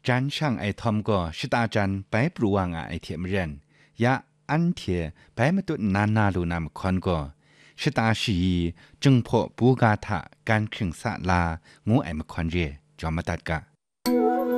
จันช่างไอทอมก็ชิตาจันไปปรูวางไอเทียมเรียนยะอันเทียไปมาตุนานาลูนามคอนก็ชิตาชีจึงพอปูกาทะการครึงสะลางูไอมคอนเรจอมตัดกะ